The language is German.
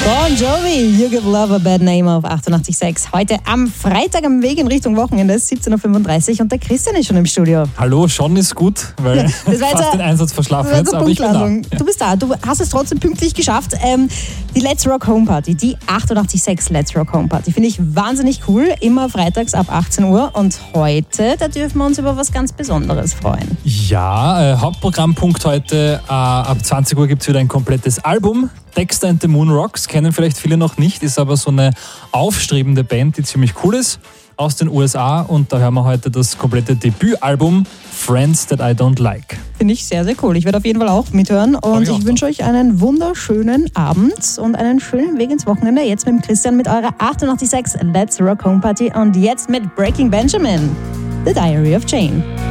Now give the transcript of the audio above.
Bon Jovi, You Give Love a Bad Name auf 88.6. Heute am Freitag am Weg in Richtung Wochenende, 17.35 Uhr und der Christian ist schon im Studio. Hallo, schon ist gut, weil fast den Einsatz verschlafen jetzt, aber ich bin da. Ja. Du bist da, du hast es trotzdem pünktlich geschafft. Die Let's Rock Home Party, die 88.6 Let's Rock Home Party, finde ich wahnsinnig cool. Immer freitags ab 18 Uhr und heute, da dürfen wir uns über was ganz Besonderes freuen. Ja, Hauptprogrammpunkt heute, ab 20 Uhr gibt es wieder ein komplettes Album. Dexter and the Moon Rocks, kennen vielleicht viele noch nicht, ist aber so eine aufstrebende Band, die ziemlich cool ist, aus den USA, und da hören wir heute das komplette Debütalbum Friends That I Don't Like. Finde ich sehr, sehr cool. Ich werde auf jeden Fall auch mithören und ich wünsche euch einen wunderschönen Abend und einen schönen Weg ins Wochenende. Jetzt mit dem Christian mit eurer 88.6 Let's Rock Home Party und jetzt mit Breaking Benjamin, The Diary of Jane.